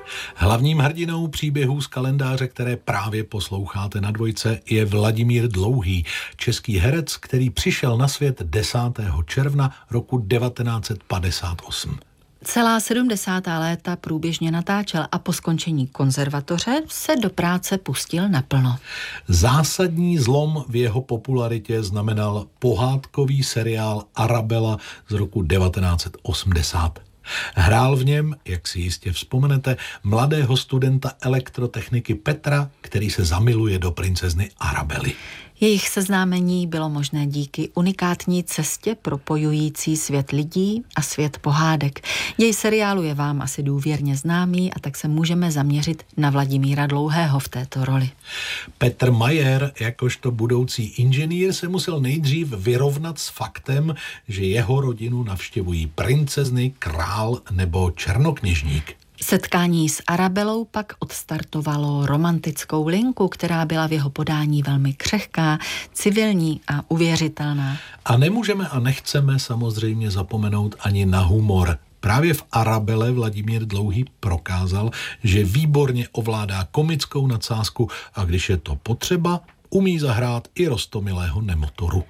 Hlavním hrdinou příběhů z kalendáře, které právě posloucháte na Dvojce, je Vladimír Dlouhý, český herec, který přišel na svět 10. června roku 1958. Celá 70. léta průběžně natáčel a po skončení konzervatoře se do práce pustil naplno. Zásadní zlom v jeho popularitě znamenal pohádkový seriál Arabella z roku 1980. Hrál v něm, jak si jistě vzpomenete, mladého studenta elektrotechniky Petra, který se zamiluje do princezny Arabely. Jejich seznámení bylo možné díky unikátní cestě propojující svět lidí a svět pohádek. Děj seriálu je vám asi důvěrně známý a tak se můžeme zaměřit na Vladimíra Dlouhého v této roli. Petr Majer, jakožto budoucí inženýr, se musel nejdřív vyrovnat s faktem, že jeho rodinu navštěvují princezny, král nebo černokněžník. Setkání s Arabelou pak odstartovalo romantickou linku, která byla v jeho podání velmi křehká, civilní a uvěřitelná. A nemůžeme a nechceme samozřejmě zapomenout ani na humor. Právě v Arabele Vladimír Dlouhý prokázal, že výborně ovládá komickou nadsázku a když je to potřeba, umí zahrát i roztomilého nemotoru.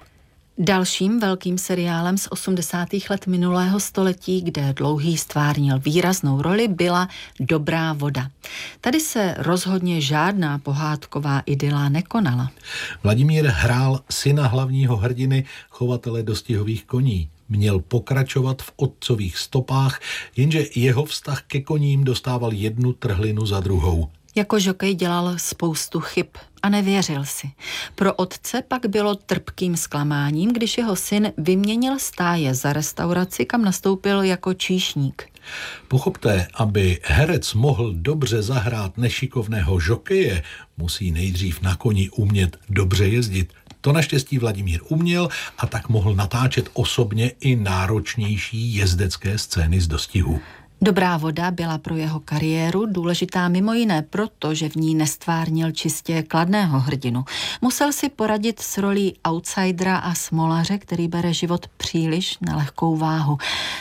Dalším velkým seriálem z 80. let minulého století, kde Dlouhý stvárnil výraznou roli, byla Dobrá voda. Tady se rozhodně žádná pohádková idyla nekonala. Vladimír hrál syna hlavního hrdiny, chovatele dostihových koní. Měl pokračovat v otcových stopách, jenže jeho vztah ke koním dostával jednu trhlinu za druhou. Jako žokej dělal spoustu chyb a nevěřil si. Pro otce pak bylo trpkým zklamáním, když jeho syn vyměnil stáje za restauraci, kam nastoupil jako číšník. Pochopte, aby herec mohl dobře zahrát nešikovného žokeje, musí nejdřív na koni umět dobře jezdit. To naštěstí Vladimír uměl a tak mohl natáčet osobně i náročnější jezdecké scény z dostihu. Dobrá voda byla pro jeho kariéru důležitá mimo jiné proto, že v ní nestvárnil čistě kladného hrdinu. Musel si poradit s rolí outsidera a smolaře, který bere život příliš na lehkou váhu.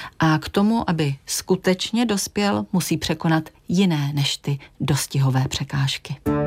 A k tomu, aby skutečně dospěl, musí překonat jiné než ty dostihové překážky.